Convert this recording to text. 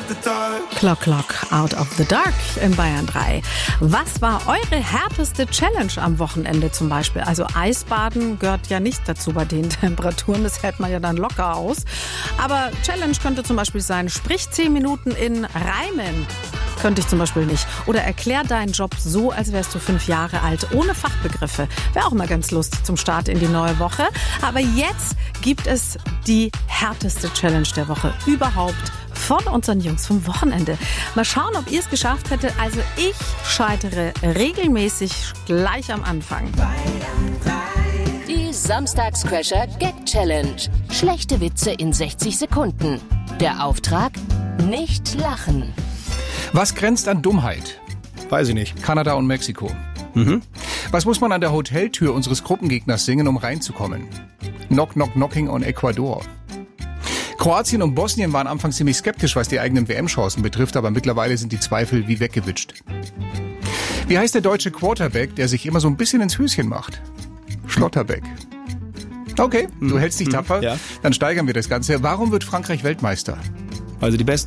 Clock, Clock, Out of the Dark in Bayern 3. Was war eure härteste Challenge am Wochenende zum Beispiel? Also Eisbaden gehört ja nicht dazu bei den Temperaturen, das hält man ja dann locker aus. Aber Challenge könnte zum Beispiel sein, sprich 10 Minuten in Reimen. Könnte ich zum Beispiel nicht. Oder erklär deinen Job so, als wärst du 5 Jahre alt, ohne Fachbegriffe. Wäre auch mal ganz lustig zum Start in die neue Woche. Aber jetzt gibt es die härteste Challenge der Woche überhaupt von unseren Jungs vom Wochenende. Mal schauen, ob ihr es geschafft hättet. Also ich scheitere regelmäßig gleich am Anfang. Die Samstagscrasher Gag Challenge. Schlechte Witze in 60 Sekunden. Der Auftrag? Nicht lachen. Was grenzt an Dummheit? Weiß ich nicht. Kanada und Mexiko. Was muss man an der Hoteltür unseres Gruppengegners singen, um reinzukommen? Knock, knock, knocking on Ecuador. Kroatien und Bosnien waren anfangs ziemlich skeptisch, was die eigenen WM-Chancen betrifft, aber mittlerweile sind die Zweifel wie weggewitscht. Wie heißt der deutsche Quarterback, der sich immer so ein bisschen ins Höschen macht? Schlotterbeck. Okay, du hältst dich tapfer. Ja. Dann steigern wir das Ganze. Warum wird Frankreich Weltmeister? Also die besten